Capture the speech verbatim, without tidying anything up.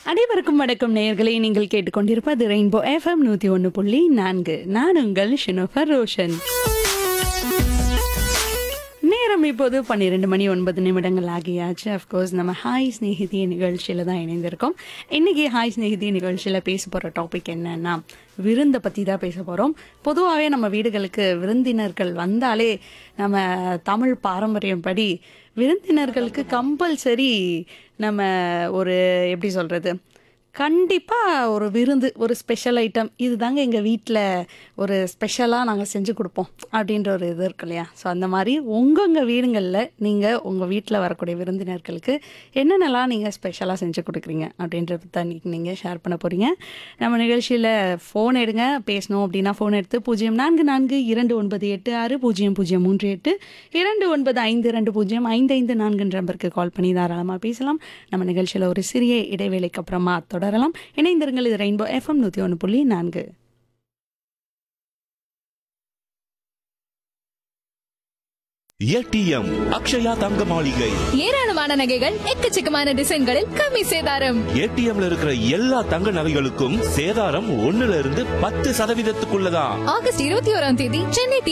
அனைவருக்கும் வணக்கம் நேயர்களே, நீங்கள் கேட்டுக்கொண்டிருப்பது ரெயின்போ எஃப்எம் நூத்தி ஒன்னு புள்ளி நான்கு. நான் உங்கள் ஷினோஃபர் ரோஷன். நேரம் இப்போது பன்னிரெண்டு மணி ஒன்பது நிமிடங்கள் ஆகியாச்சு. அஃப்கோர்ஸ் நம்ம ஹாய் ஸ்நேகிதி நிகழ்ச்சியில தான் இணைந்திருக்கோம். இன்னைக்கு ஹாய் ஸ்நேகிதி நிகழ்ச்சியில பேச போற டாபிக் என்னன்னா விருந்தை பத்தி தான் பேச போறோம். பொதுவாகவே நம்ம வீடுகளுக்கு விருந்தினர்கள் வந்தாலே நம்ம தமிழ் பாரம்பரியம் படி விருந்தினர்களுக்கு கம்பல்சரி நம்ம ஒரு எப்படி சொல்றது கண்டிப்பா ஒரு விருந்து, ஒரு ஸ்பெஷல் ஐட்டம், இதுதாங்க எங்க வீட்டில் ஒரு ஸ்பெஷலாக நாங்கள் செஞ்சு கொடுப்போம் அப்படின்ற ஒரு இது இருக்கு இல்லையா. ஸோ அந்த மாதிரி உங்கவுங்க வீடுங்களில் நீங்கள் உங்கள் வீட்டில் வரக்கூடிய விருந்தினர்களுக்கு என்னென்னலாம் நீங்கள் ஸ்பெஷலாக செஞ்சு கொடுக்குறீங்க அப்படின்றத தான் நீங்கள் ஷேர் பண்ண போகிறீங்க. நம்ம நிகழ்ச்சியில் ஃபோன் எடுங்க, பேசணும் அப்படின்னா ஃபோன் எடுத்து பூஜ்ஜியம் நான்கு நான்கு இரண்டு ஒன்பது எட்டு ஆறு பூஜ்ஜியம் பூஜ்ஜியம் மூன்று எட்டு இரண்டு ஒன்பது ஐந்து ரெண்டு பூஜ்ஜியம் ஐந்து ஐந்து நான்குன்ற நம்பருக்கு கால் பண்ணி தாராளமாக பேசலாம். நம்ம நிகழ்ச்சியில் ஒரு சிறிய இடைவேளைக்கு அப்புறமா தொடரலாம். இணைந்திருங்கள். இது ரெயின்போ எஃப்எம் நூத்தி ஒன்று புள்ளி நான்கு. ஏடிஎம் அக்ஷயா தங்க மாளிகை. ஏராளமான நகைகள், எக்கச்சக்கமான டிசைன்களில் கம்மி சேதாரம். ஏடிஎம்ல இருக்கிற எல்லா தங்க நகைகளுக்கும் சேதாரம் ஒண்ணுல இருந்து பத்து சதவீதத்துக்குள்ளதான். ஆகஸ்ட் இருபத்தி ஓராம் தேதி சென்னை